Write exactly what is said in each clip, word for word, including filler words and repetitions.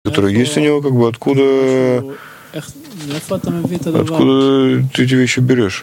которые есть у него, как бы откуда, откуда ты эти вещи берешь?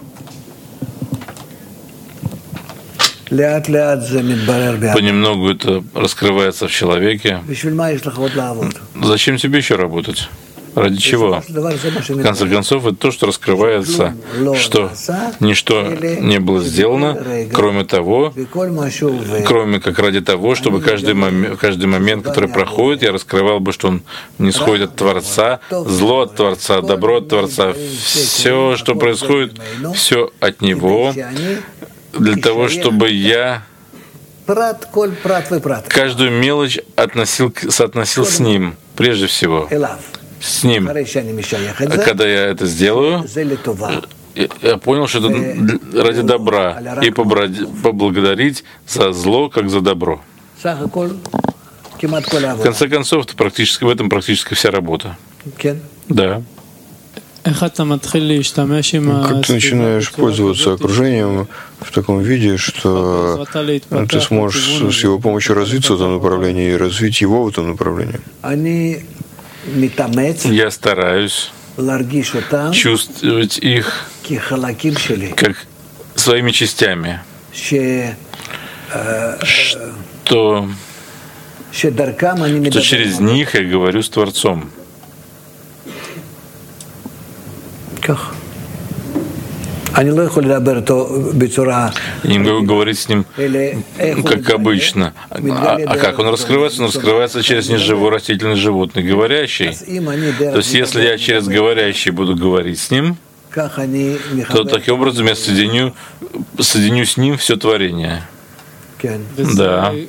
Понемногу это раскрывается в человеке. Зачем тебе еще работать? Ради чего? В конце концов, это то, что раскрывается, что ничто не было сделано, кроме того, кроме как ради того, чтобы каждый момент, каждый момент, который проходит, я раскрывал бы, что он не исходит от Творца, зло от Творца, добро от Творца. Все, что происходит, все от Него, для того, чтобы я каждую мелочь относил, соотносил с Ним, прежде всего. С Ним. Когда я это сделаю, я понял, что это ради добра, и поблагодарить за зло, как за добро. В конце концов, это практически, в этом практически вся работа. Да. Как ты начинаешь пользоваться окружением в таком виде, что ты сможешь с его помощью развиться в этом направлении и развить его в этом направлении? Я стараюсь чувствовать их как своими частями, что, что через них я говорю с Творцом. Я не могу говорить с ним как обычно. А, а как он раскрывается? Он раскрывается через неживой растительный животный, говорящий. То есть, если я через говорящий буду говорить с ним, то таким образом я соединю, соединю с ним все творение. Да. И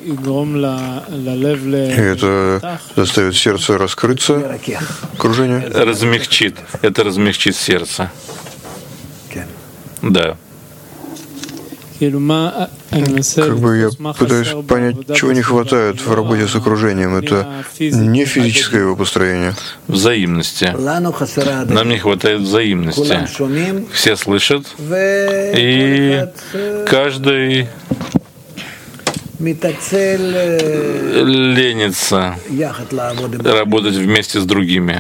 это заставит сердце раскрыться, окружение? Размягчит. Это размягчит сердце. Да. Как бы я пытаюсь понять, чего не хватает в работе с окружением. Это не физическое его построение. Взаимности. Нам не хватает взаимности. Все слышат, и каждый ленится работать вместе с другими.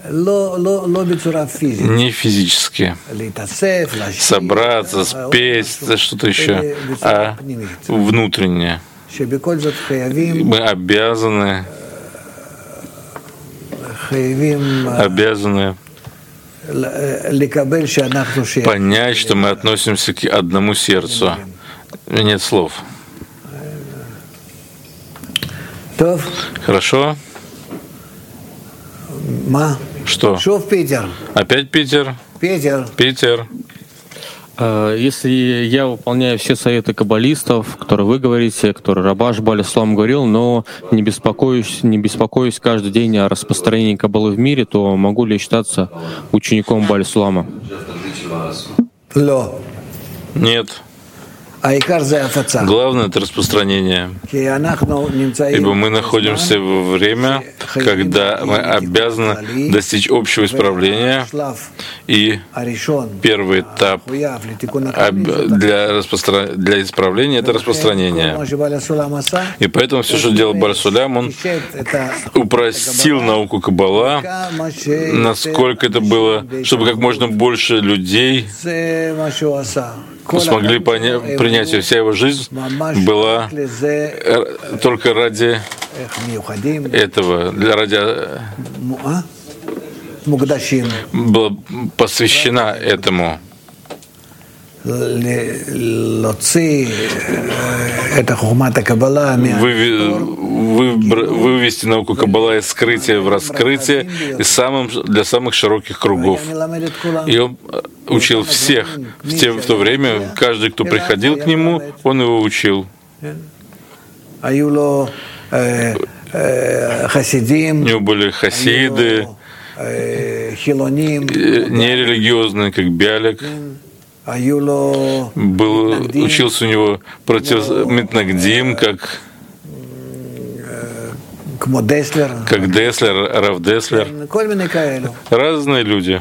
Не физически. Собраться, спеть, что-то еще, а внутренне. Мы обязаны, обязаны понять, что мы относимся к одному сердцу. Нет слов. Хорошо? Что? Опять Питер? Питер. Питер. Если я выполняю все советы каббалистов, которые вы говорите, которые Рабаш Баль-Ислам говорил, но не беспокоюсь, не беспокоюсь каждый день о распространении каббалы в мире, то могу ли я считаться учеником Баль-Ислама? Нет. Главное — это распространение, ибо мы находимся во время, когда мы обязаны достичь общего исправления, и первый этап для, распостра... для исправления — это распространение. И поэтому все, что делал Баль-Сулям, он упростил науку Каббала, насколько это было, чтобы как можно больше людей смогли понять, принять, и вся его жизнь была только ради этого, для ради была посвящена этому. Вывести науку Каббала из скрытия в раскрытие и самым, для самых широких кругов. И он учил всех. В, те, в то время каждый, кто приходил к нему, он его учил. У него были хасиды, нерелигиозные, как Бялик. Был, учился у него против Митнагдим, как как Деслер, Рав Деслер. Разные люди.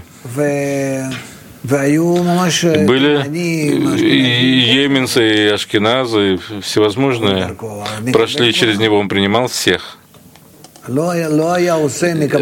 Были и еменцы, и ашкеназы, и всевозможные. Прошли через него, он принимал всех.